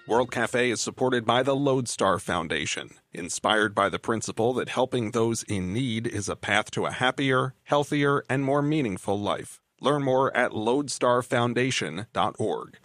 World Cafe is supported by the Lodestar Foundation, inspired by the principle that helping those in need is a path to a happier, healthier, and more meaningful life. Learn more at lodestarfoundation.org.